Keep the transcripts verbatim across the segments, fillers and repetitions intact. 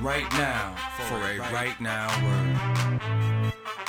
right now for a right now word.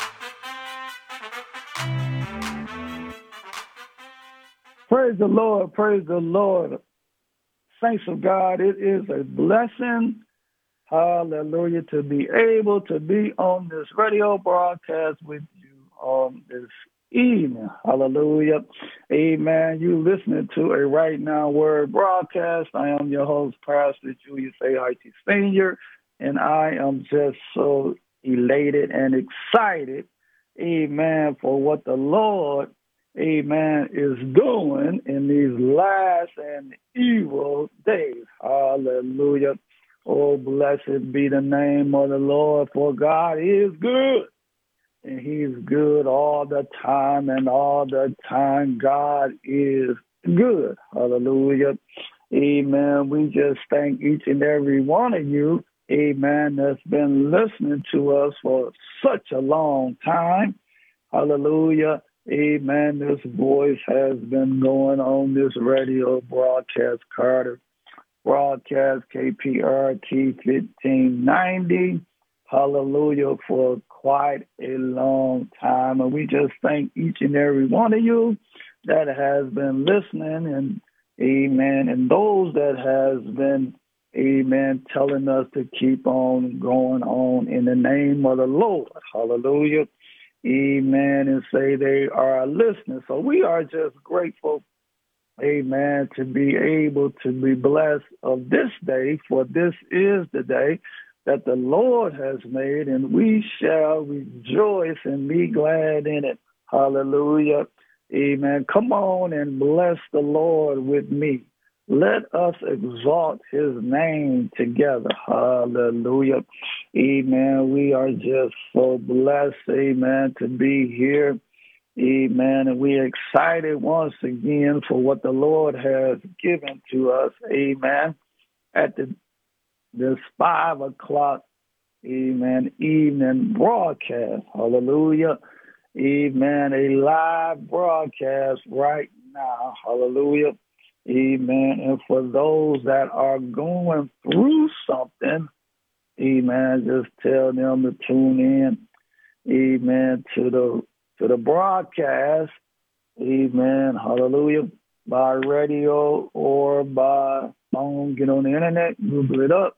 Praise the Lord, praise the Lord. Saints of God, it is a blessing, hallelujah, to be able to be on this radio broadcast with you on this evening. Hallelujah. Amen. You listening to a Right Now Word broadcast. I am your host, Pastor Julius A. Haiti Senior, and I am just so elated and excited, amen, for what the Lord, amen, is doing in these last and evil days. Hallelujah. Oh, blessed be the name of the Lord, for God is good. And he's good all the time, and all the time God is good. Hallelujah. Amen. We just thank each and every one of you, amen, that's been listening to us for such a long time. Hallelujah. Amen. This voice has been going on this radio broadcast, Carter broadcast, K P R T fifteen ninety. Hallelujah, for quite a long time. And we just thank each and every one of you that has been listening, and amen, and those that has been, amen, telling us to keep on going on in the name of the Lord. Hallelujah. Amen. And say they are listening. So we are just grateful, amen, to be able to be blessed of this day, for this is the day that the Lord has made, and we shall rejoice and be glad in it. Hallelujah. Amen. Come on and bless the Lord with me. Let us exalt his name together. Hallelujah. Amen. We are just so blessed, amen, to be here. Amen. And we're excited once again for what the Lord has given to us. Amen. At the this five o'clock, amen, evening broadcast. Hallelujah. Amen. A live broadcast right now. Hallelujah. Amen. And for those that are going through something, amen, just tell them to tune in, amen, to the to the broadcast, amen, hallelujah, by radio or by phone. Get on the internet, Google it up,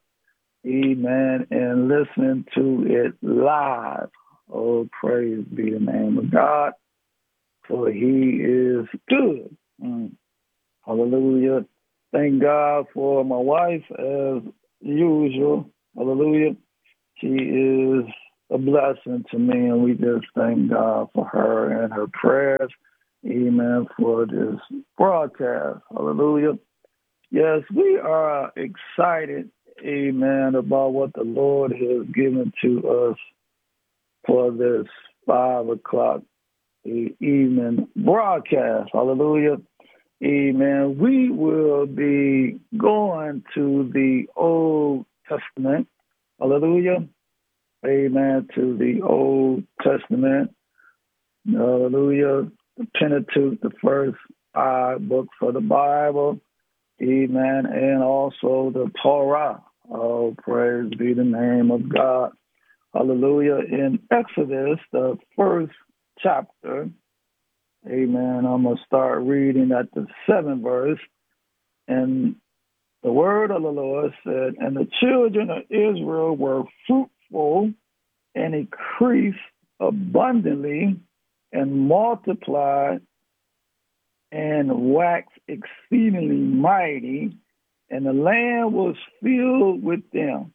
amen, and listen to it live. Oh, praise be the name of God, for he is good. Mm. Hallelujah. Thank God for my wife as usual. Hallelujah. She is a blessing to me, and we just thank God for her and her prayers. Amen. For this broadcast. Hallelujah. Yes, we are excited, amen, about what the Lord has given to us for this five o'clock evening broadcast. Hallelujah. Amen. We will be going to the Old Testament. Hallelujah. Amen. To the Old Testament. Hallelujah. The Pentateuch, the first five books of the Bible. Amen. And also the Torah. Oh, praise be the name of God. Hallelujah. In Exodus, the first chapter. Amen. I'm going to start reading at the seventh verse. And the word of the Lord said, and the children of Israel were fruitful and increased abundantly and multiplied and waxed exceedingly mighty, and the land was filled with them.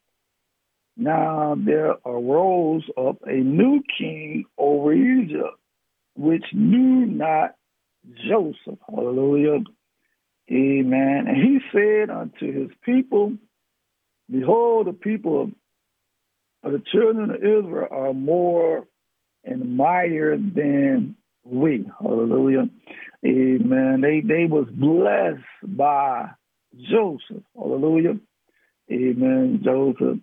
Now there arose up a new king over Egypt, which knew not Joseph. Hallelujah. Amen. And he said unto his people, behold, the people of, of the children of Israel are more and mightier than we. Hallelujah. Amen. They they was blessed by Joseph. Hallelujah. Amen. Joseph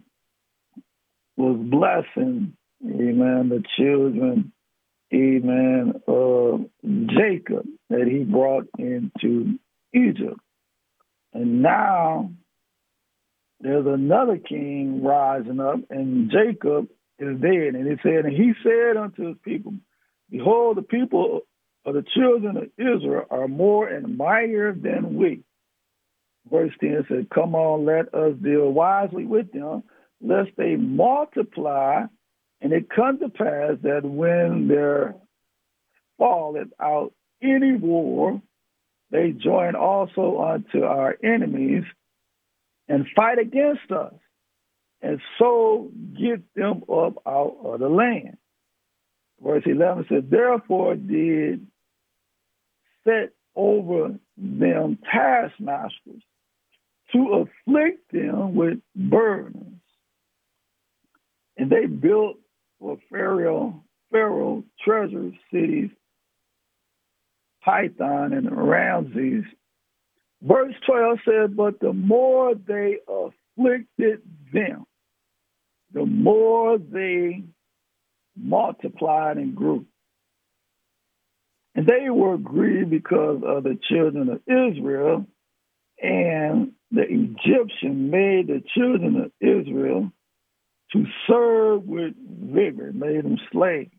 was blessing, amen, the children, amen, of Jacob that he brought into Egypt. And now there's another king rising up, and Jacob is dead. And he said, and he said unto his people, behold, the people of the children of Israel are more and mightier than we. Verse ten said, come on, let us deal wisely with them, lest they multiply. And it come to pass that when there falleth out any war, they join also unto our enemies and fight against us, and so get them up out of the land. Verse eleven says, therefore did set over them taskmasters to afflict them with burdens. And they built for Pharaoh, Pharaoh treasure cities, Python and Ramses. Verse twelve says, but the more they afflicted them, the more they multiplied and grew. And they were grieved because of the children of Israel, and the Egyptian made the children of Israel to serve with vigor, made them slaves.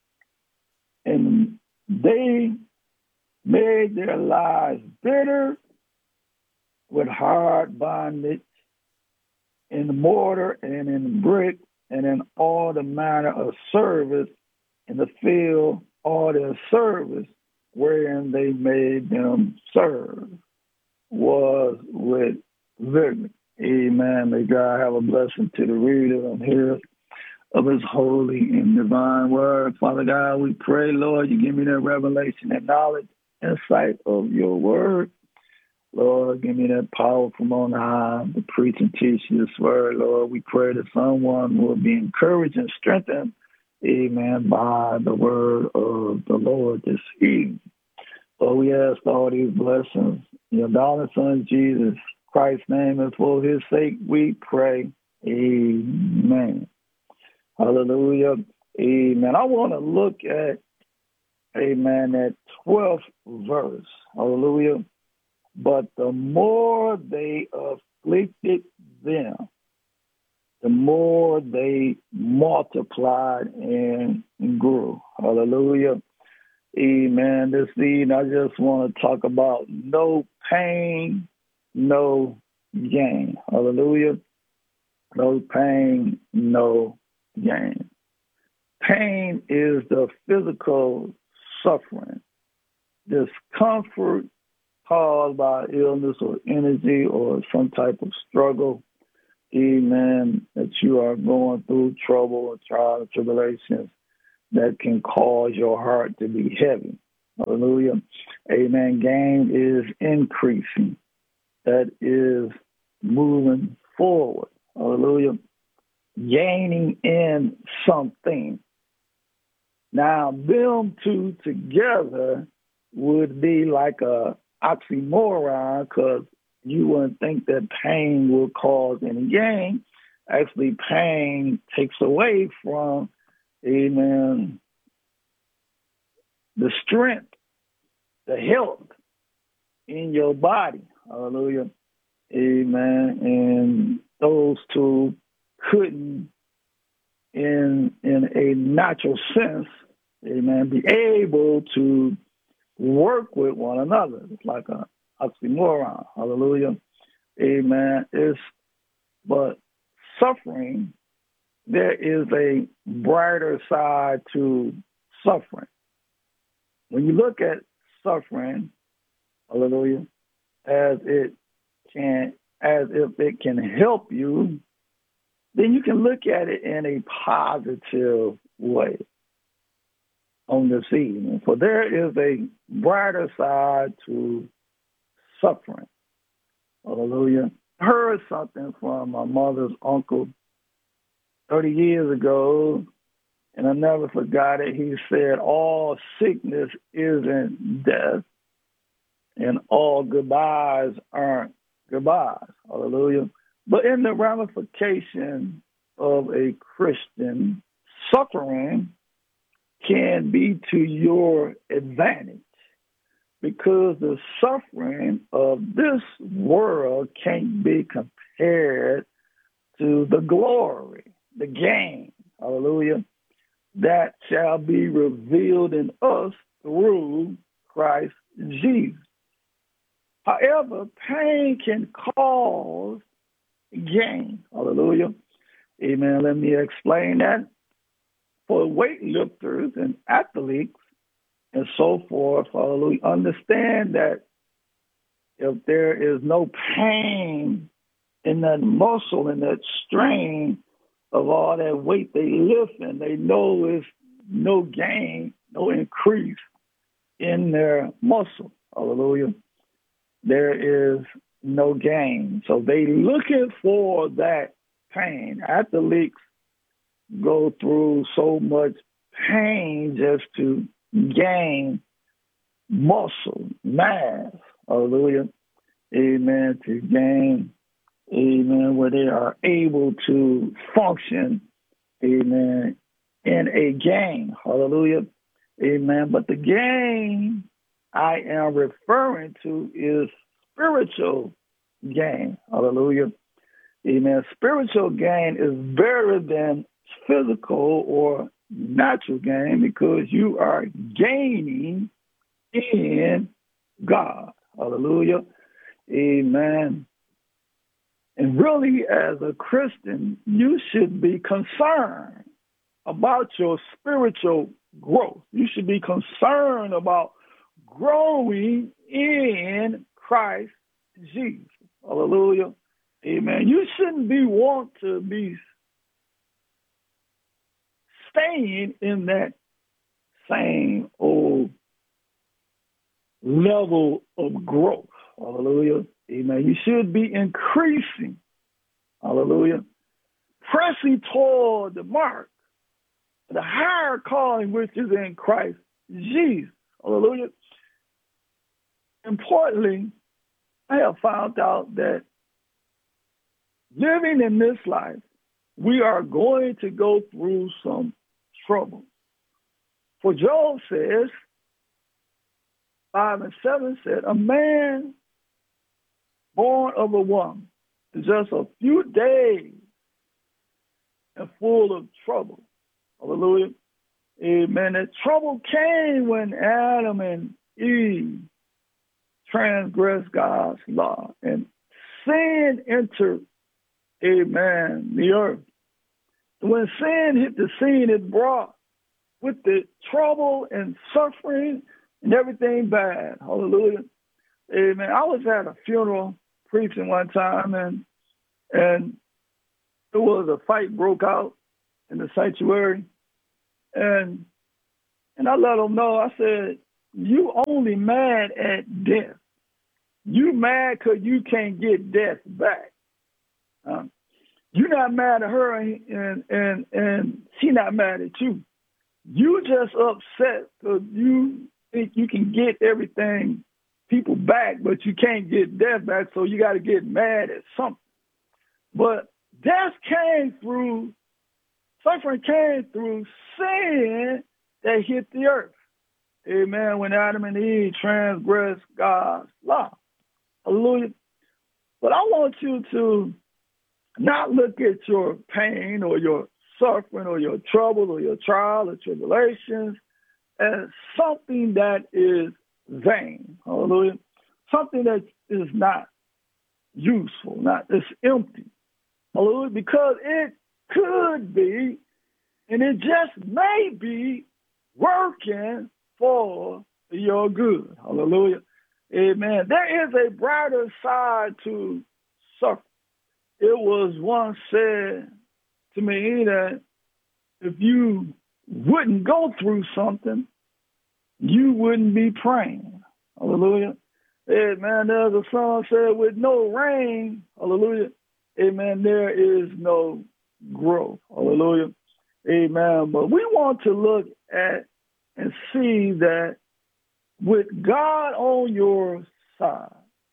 And they made their lives bitter with hard bondage in mortar and in brick and in all the manner of service in the field, all their service wherein they made them serve was with vigor. Amen. May God have a blessing to the reader and hearer of his holy and divine word. Father God, we pray, Lord, you give me that revelation and knowledge, insight of your word. Lord, give me that power from on high to preach and teach this word, Lord. We pray that someone will be encouraged and strengthened, amen, by the word of the Lord this evening. Lord, we ask all these blessings in your darling Son, Jesus Christ's name, and for his sake we pray. Amen. Hallelujah. Amen. I want to look at, amen, that twelfth verse. Hallelujah. But the more they afflicted them, the more they multiplied and grew. Hallelujah. Amen. This evening, I just want to talk about no pain, no gain. Hallelujah. No pain, no gain. Pain is the physical suffering, discomfort caused by illness or energy or some type of struggle, amen, that you are going through, trouble or trial and tribulations that can cause your heart to be heavy. Hallelujah. Amen. Gain is increasing. That is moving forward. Hallelujah. Gaining in something. Now, them two together would be like a oxymoron, because you wouldn't think that pain will cause any gain. Actually, pain takes away from, amen, the strength, the health in your body. Hallelujah. Amen. And those two couldn't, in in a natural sense, amen, be able to work with one another. It's like an oxymoron. Hallelujah. Amen. It's, but suffering, there is a brighter side to suffering. When you look at suffering, hallelujah, as it can, as if it can help you, then you can look at it in a positive way on this evening. For there is a brighter side to suffering. Hallelujah. I heard something from my mother's uncle thirty years ago, and I never forgot it. He said, all sickness isn't death, and all goodbyes aren't goodbyes. Hallelujah. But in the ramification of a Christian, suffering can be to your advantage, because the suffering of this world can't be compared to the glory, the gain, hallelujah, that shall be revealed in us through Christ Jesus. However, pain can cause gain, hallelujah. Amen. Let me explain that. For weightlifters and athletes and so forth, hallelujah, understand that if there is no pain in that muscle and that strain of all that weight they lift, and they know it's no gain, no increase in their muscle, hallelujah, there is no gain. So they looking for that pain. Athletes go through so much pain just to gain muscle mass, hallelujah, amen, to gain, amen, where they are able to function, amen, in a gain, hallelujah, amen. But the gain I am referring to is spiritual gain, hallelujah, amen. Spiritual gain is better than physical or natural gain because you are gaining in God. Hallelujah. Amen. And really, as a Christian, you should be concerned about your spiritual growth. You should be concerned about growing in Christ Jesus. Hallelujah. Amen. You shouldn't be want to be staying in that same old level of growth. Hallelujah. Amen. You should be increasing. Hallelujah. Pressing toward the mark, the higher calling which is in Christ Jesus. Hallelujah. Importantly, I have found out that living in this life, we are going to go through some trouble. For Job says, five and seven said, a man born of a woman is just a few days and full of trouble. Hallelujah. Amen. The trouble came when Adam and Eve transgressed God's law and sin entered, amen, the earth. When sin hit the scene, it brought with it trouble and suffering and everything bad. Hallelujah. Amen. I was at a funeral preaching one time, and and there was a fight broke out in the sanctuary. And and I let them know, I said, you only mad at death. You mad because you can't get death back. Um, You're not mad at her, and and and she not mad at you. You just upset because you think you can get everything, people back, but you can't get death back, so you got to get mad at something. But death came through, suffering came through sin that hit the earth. Amen. When Adam and Eve transgressed God's law. Hallelujah. But I want you to not look at your pain or your suffering or your trouble or your trial or tribulations as something that is vain. Hallelujah. Something that is not useful, not, it's empty. Hallelujah. Because it could be, and it just may be, working for your good. Hallelujah. Amen. There is a brighter side to suffering. It was once said to me that if you wouldn't go through something, you wouldn't be praying. Hallelujah. Amen. There's a song said, with no rain, hallelujah, amen, there is no growth. Hallelujah. Amen. But we want to look at and see that with God on your side,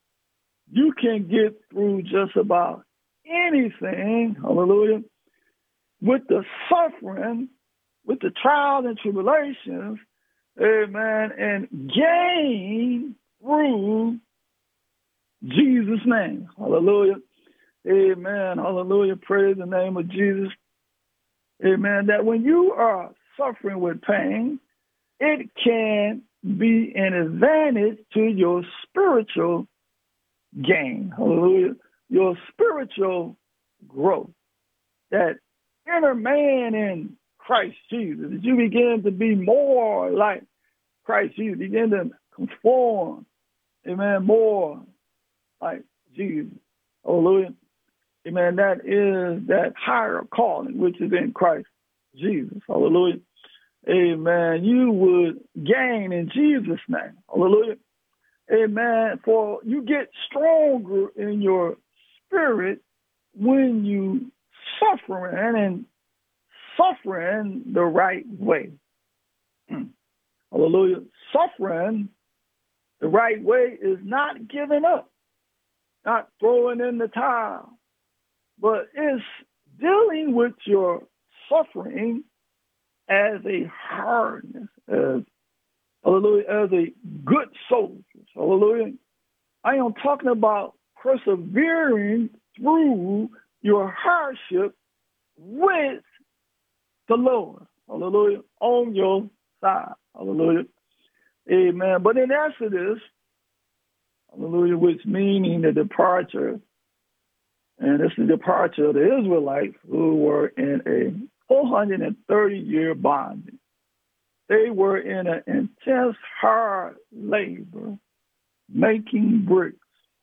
you can get through just about anything, hallelujah, with the suffering, with the trials and tribulations, amen, and gain through Jesus' name, hallelujah. Amen. Hallelujah. Praise the name of Jesus. Amen. That when you are suffering with pain, it can be an advantage to your spiritual gain. Hallelujah. Your spiritual growth. That inner man in Christ Jesus. As you begin to be more like Christ Jesus, begin to conform, amen, more like Jesus. Hallelujah. Amen. That is that higher calling which is in Christ Jesus. Hallelujah. Amen. You would gain in Jesus' name. Hallelujah. Amen. For you get stronger in your spirit when you suffering and suffering the right way. Hallelujah. Suffering the right way is not giving up, not throwing in the towel, but it's dealing with your suffering as a hardness, as, hallelujah, as a good soldier. Hallelujah. I am talking about persevering through your hardship with the Lord. Hallelujah. On your side. Hallelujah. Amen. But in Exodus, hallelujah, which meaning the departure, and it's the departure of the Israelites who were in a four hundred thirty year bondage. They were in an intense, hard labor, making bricks,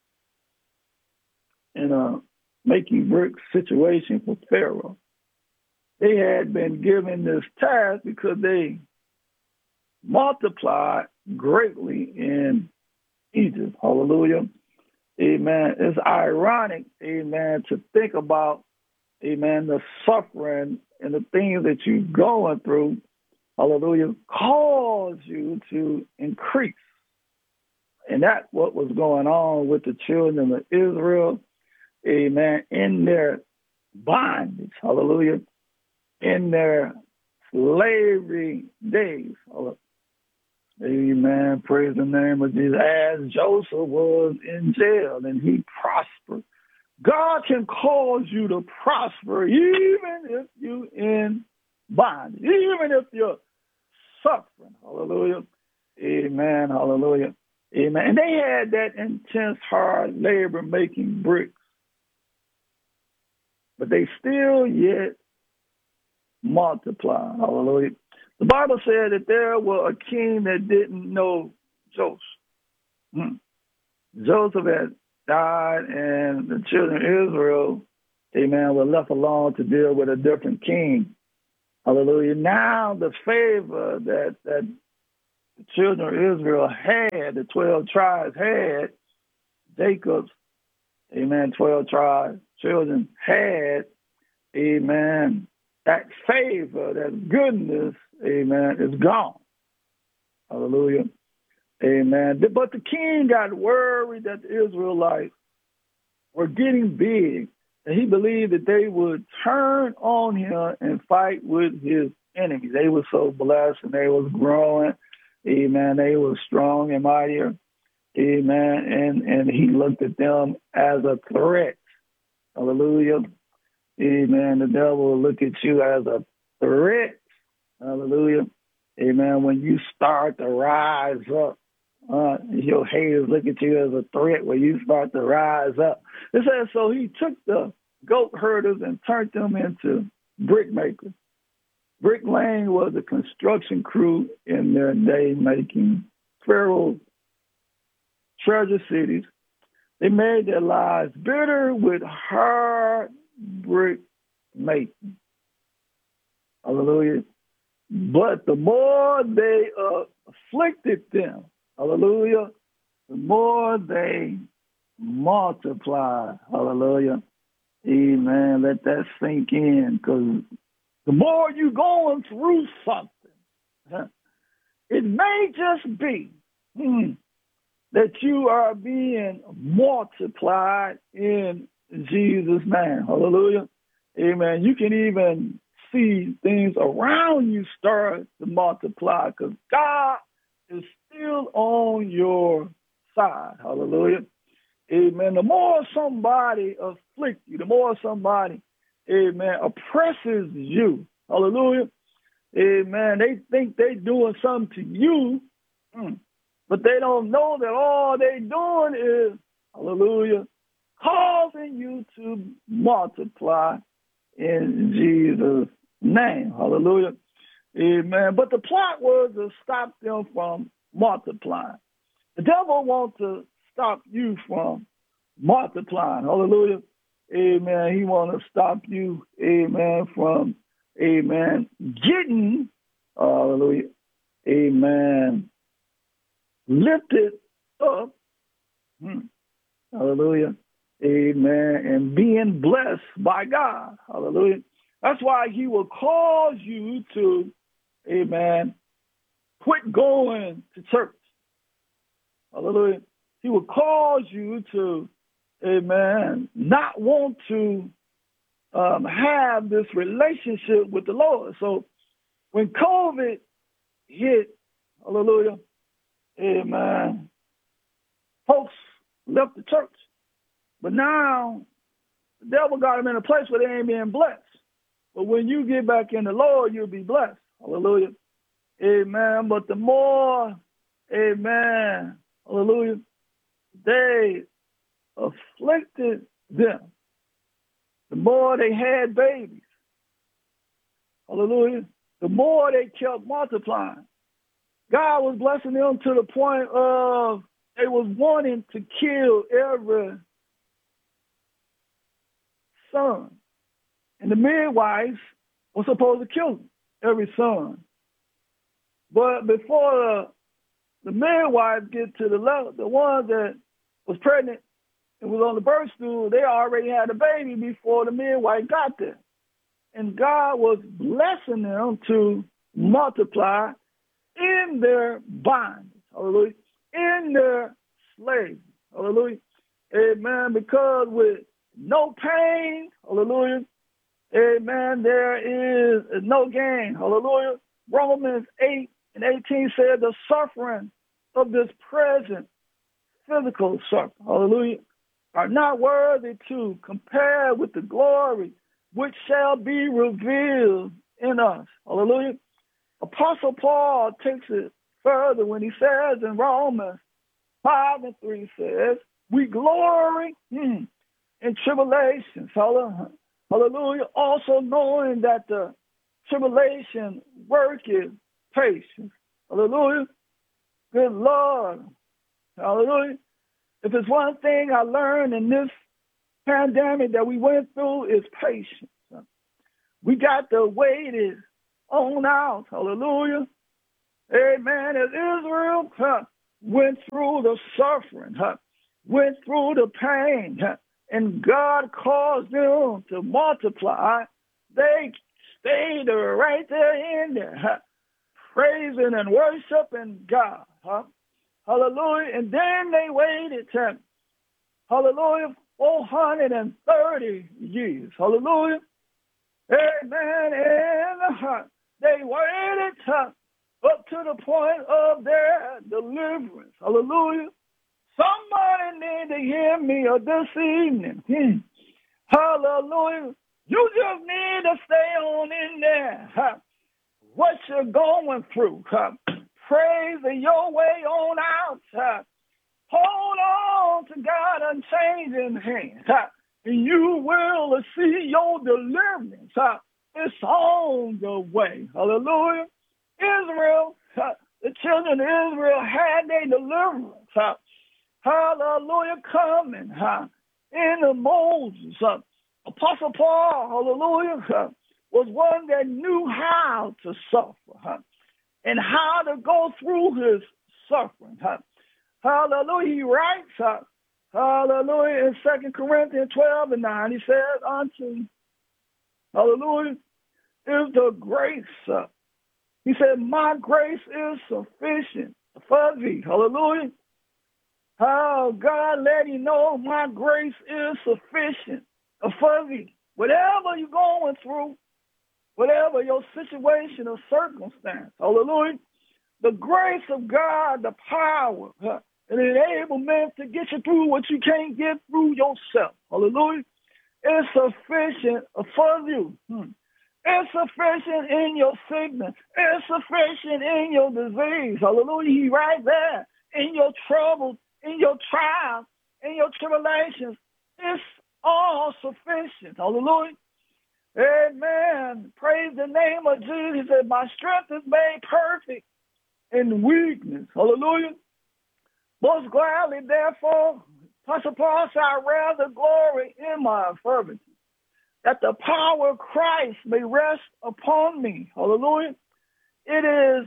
in a making bricks situation for Pharaoh. They had been given this task because they multiplied greatly in Egypt. Hallelujah. Amen. It's ironic, amen, to think about, amen, the suffering and the things that you're going through, hallelujah, cause you to increase. And that's what was going on with the children of Israel, amen, in their bondage, hallelujah, in their slavery days. Amen. Praise the name of Jesus. As Joseph was in jail and he prospered. God can cause you to prosper even if you're in bondage, even if you're suffering. Hallelujah. Amen. Hallelujah. Amen. And they had that intense, hard labor making bricks. But they still yet multiply. Hallelujah. The Bible said that there was a king that didn't know Joseph. Hmm. Joseph had died, and the children of Israel, amen, were left alone to deal with a different king. Hallelujah. Now the favor that, that the children of Israel had, the twelve tribes had, Jacob's, amen, twelve tribes, children had, amen, that favor, that goodness, amen, is gone. Hallelujah. Amen. But the king got worried that the Israelites were getting big, and he believed that they would turn on him and fight with his enemies. They were so blessed, and they was growing. Amen. They were strong and mightier. Amen. And, and he looked at them as a threat. Hallelujah. Amen. The devil will look at you as a threat. Hallelujah. Amen. When you start to rise up, uh, your haters look at you as a threat when you start to rise up. It says, so he took the goat herders and turned them into brick makers. Bricklaying was a construction crew in their day making Pharaoh's treasure cities. They made their lives bitter with hard brick making. Hallelujah. But the more they uh, afflicted them, hallelujah, the more they multiplied. Hallelujah. Amen. Let that sink in, because the more you're going through something, it may just be hmm, that you are being multiplied in Jesus' name. Hallelujah. Amen. You can even see things around you start to multiply because God is still on your side. Hallelujah. Amen. The more somebody afflicts afflict you, the more somebody, amen, oppresses you, hallelujah, amen, they think they doing something to you, but they don't know that all they doing is, hallelujah, causing you to multiply in Jesus' name, hallelujah, amen. But the plot was to stop them from multiplying. The devil wants to stop you from multiplying. Hallelujah. Amen. He wants to stop you, amen, from, amen, getting, hallelujah, amen, lifted up, hmm, hallelujah, amen, and being blessed by God. Hallelujah. That's why he will cause you to, amen, quit going to church. Hallelujah. He will cause you to, amen, not want to um, have this relationship with the Lord. So when COVID hit, hallelujah, amen, folks left the church. But now the devil got them in a place where they ain't being blessed. But when you get back in the Lord, you'll be blessed. Hallelujah. Amen. But the more, amen, hallelujah, they afflicted them, the more they had babies, hallelujah, the more they kept multiplying. God was blessing them to the point of they was wanting to kill every son. And the midwives were supposed to kill every son. But before the, the midwives get to the level, the one that was pregnant and was on the birth stool, they already had a baby before the midwife got there. And God was blessing them to multiply in their bondage, hallelujah, in their slavery, hallelujah, amen, because with no pain, hallelujah, amen, there is no gain, hallelujah. Romans eight and eighteen said the suffering of this present physical suffering, hallelujah, are not worthy to compare with the glory which shall be revealed in us, hallelujah. Apostle Paul takes it further when he says in Romans five and three says, we glory hmm, in tribulations, hallelujah. Hallelujah. Also knowing that the tribulation worketh patience. Hallelujah. Good Lord. Hallelujah. If it's one thing I learned in this pandemic that we went through is patience. We got to wait it on out. Hallelujah. Amen. As Israel huh, went through the suffering, huh, went through the pain, huh, and God caused them to multiply, they stayed right there in there, huh, praising and worshiping God. Huh? Hallelujah. And then they waited, huh, hallelujah, four hundred thirty years. Hallelujah. Amen. And huh, they waited huh, up to the point of their deliverance. Hallelujah. Somebody need to hear me this evening. Hmm. Hallelujah. You just need to stay on in there. Huh? What you're going through. Huh? Praise your way on out. Huh? Hold on to God unchanging hand. Huh? And you will see your deliverance. Huh? It's on the way. Hallelujah. Israel, huh? The children of Israel had their deliverance. Huh? Hallelujah, coming, huh? In the Moses, huh? Apostle Paul, hallelujah, huh? Was one that knew how to suffer, huh? And how to go through his suffering, huh? Hallelujah, he writes, huh? Hallelujah, in Second Corinthians twelve and nine, he says, unto, hallelujah, is the grace, huh? He said, my grace is sufficient for thee, hallelujah. Oh, God let you know my grace is sufficient for thee. Whatever you're going through, whatever your situation or circumstance, hallelujah, the grace of God, the power, huh, and enablement to get you through what you can't get through yourself, hallelujah. is sufficient for you. Hmm. It's sufficient in your sickness. It's sufficient in your disease. Hallelujah. He right there in your troubles, in your trials, in your tribulations. It's all sufficient. Hallelujah. Amen. Praise the name of Jesus. He said, my strength is made perfect in weakness. Hallelujah. Most gladly, therefore, Apostle Paul said, I rather glory in my infirmity, that the power of Christ may rest upon me. Hallelujah. It is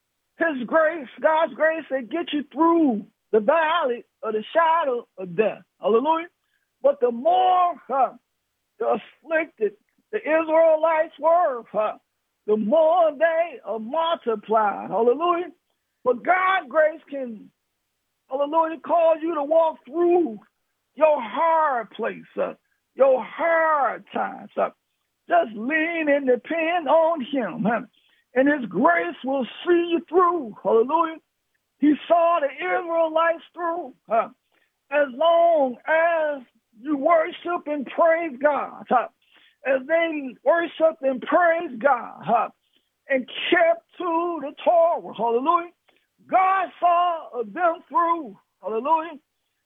his grace, God's grace, that gets you through the valley of the shadow of death. Hallelujah. But the more huh, the afflicted the Israelites were, huh, the more they are multiplied. Hallelujah. But God's grace can, hallelujah, cause you to walk through your hard place, uh, your hard times. Uh, just lean and depend on him, huh, and his grace will see you through. Hallelujah. He saw the Israelites through. Huh, as long as you worship and praise God, huh, as they worshiped and praised God, huh, and kept to the Torah. Hallelujah. God saw them through. Hallelujah.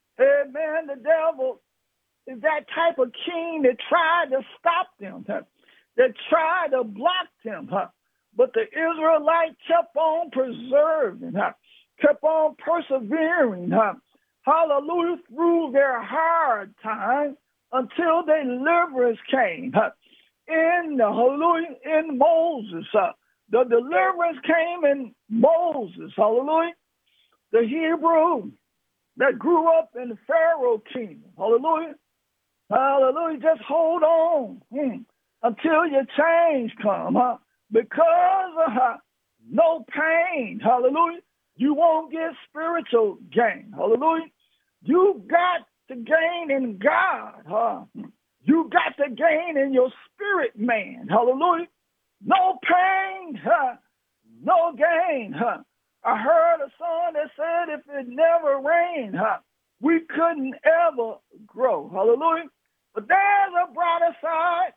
Amen. The devil is that type of king that tried to stop them, huh, that tried to block them. Huh, but the Israelites kept on preserving, huh, kept on persevering. Huh, hallelujah. Through their hard times until their deliverance came. Huh, in the, hallelujah, in Moses. Huh, the deliverance came in Moses. Hallelujah. The Hebrew that grew up in the Pharaoh kingdom. Hallelujah. Hallelujah. Just hold on hmm, until your change come. Huh? Because of uh, no pain, hallelujah, you won't get spiritual gain. Hallelujah. You got to gain in God. Huh? You got to gain in your spirit, man. Hallelujah. No pain, huh? No gain. Huh? I heard a song that said if it never rained, huh, we couldn't ever grow. Hallelujah. But there's a brighter side,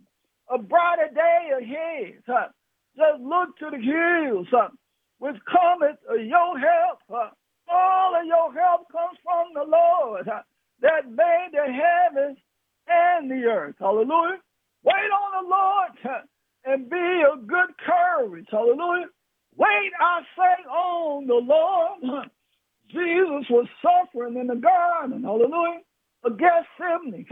a brighter day ahead. Huh? Just look to the hills, huh, which cometh your help. Huh? All of your help comes from the Lord, huh, that made the heavens and the earth. Hallelujah. Wait on the Lord, huh, and be of good courage. Hallelujah. Wait, I say, on the Lord. Jesus was suffering in the garden, hallelujah, against Gethsemane.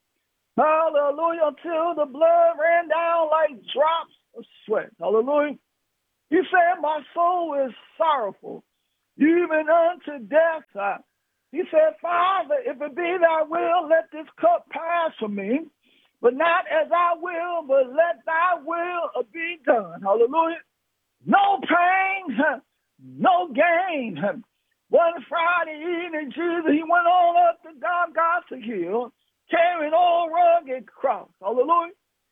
Hallelujah, until the blood ran down like drops of sweat. Hallelujah. He said, my soul is sorrowful, even unto death. He said, Father, if it be thy will, let this cup pass from me, but not as I will, but let thy will be done. Hallelujah. No pain, no gain. One Friday evening, Jesus, he went on up to Golgotha Hill, carrying old rugged cross. Hallelujah.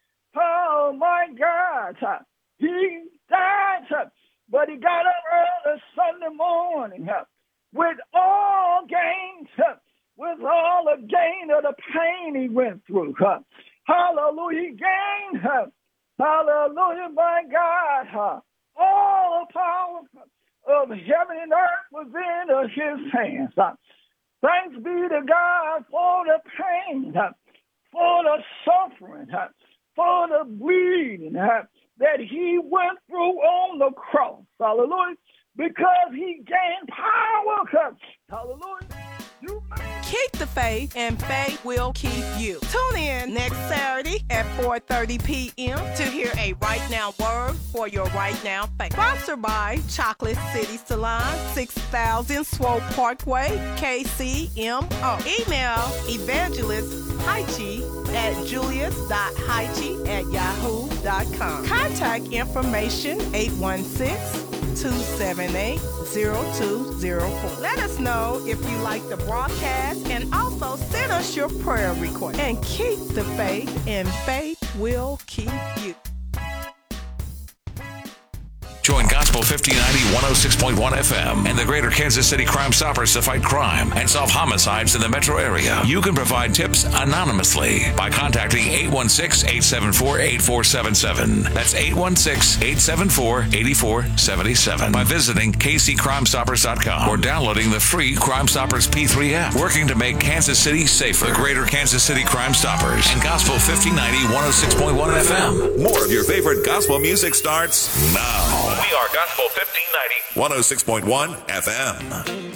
Oh, my God. He died, but he got up early Sunday morning with all gain, with all the gain of the pain he went through. Hallelujah. He gained, hallelujah, my God. All the power of heaven and earth was in his hands. Thanks be to God for the pain, for the suffering, for the bleeding that he went through on the cross. Hallelujah. Because he gained power. Hallelujah. You Keep the faith, and faith will keep you. Tune in next Saturday at four thirty p.m. to hear a Right Now word for your Right Now faith. Sponsored by Chocolate City Salon, six thousand Swope Parkway, K C M O. Email evangelist Haichi at julius dot haichi at yahoo dot com. Contact information eight one six, two seven eight, zero two zero four. Let us know if you like the broadcast, and also send us your prayer request. And keep the faith, and faith will keep you. Join Gospel Gospel fifteen ninety, one oh six point one F M, and the Greater Kansas City Crime Stoppers to fight crime and solve homicides in the metro area. You can provide tips anonymously by contacting eight one six, eight seven four, eight four seven seven. That's eight one six, eight seven four, eight four seven seven. By visiting k c crime stoppers dot com or downloading the free Crime Stoppers P three app. Working to make Kansas City safer. The Greater Kansas City Crime Stoppers and Gospel fifteen ninety, one oh six point one F M. More of your favorite gospel music starts now. We are Gospel fifteen ninety, one oh six point one F M.